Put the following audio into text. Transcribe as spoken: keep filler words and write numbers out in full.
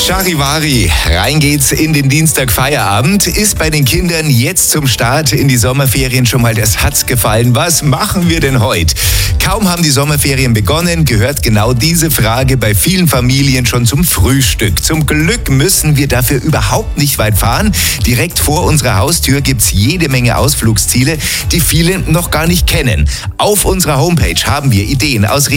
Charivari, rein geht's in den Dienstag-Feierabend. Ist bei den Kindern jetzt zum Start in die Sommerferien schon mal der Satz gefallen: Was machen wir denn heute? Kaum haben die Sommerferien begonnen, gehört genau diese Frage bei vielen Familien schon zum Frühstück. Zum Glück müssen wir dafür überhaupt nicht weit fahren. Direkt vor unserer Haustür gibt's jede Menge Ausflugsziele, die viele noch gar nicht kennen. Auf unserer Homepage haben wir Ideen aus